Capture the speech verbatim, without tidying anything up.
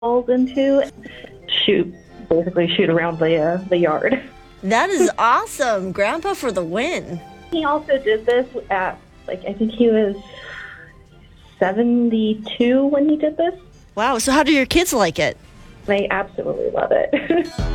balls into. Shoot, basically shoot around the uh, the yard. That is awesome. Grandpa for the win. He also did this at, like, I think he was seventy-two when he did this. Wow, so how do your kids like it? They absolutely love it.